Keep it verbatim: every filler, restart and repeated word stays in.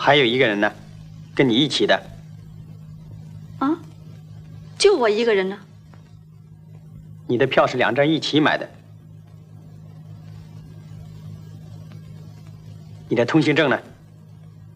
还有一个人呢，跟你一起的。 啊？就我一个人呢？ 你的票是两张一起买的。你的通行证呢？